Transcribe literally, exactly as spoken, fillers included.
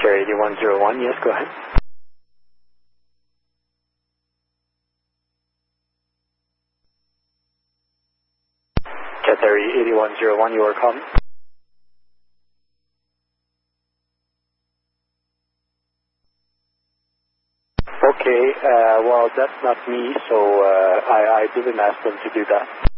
Jet eighty-one zero one, yes, go ahead. Jet eighty-one zero one, you are calling? Okay, uh, well, that's not me, so uh, I, I didn't ask them to do that.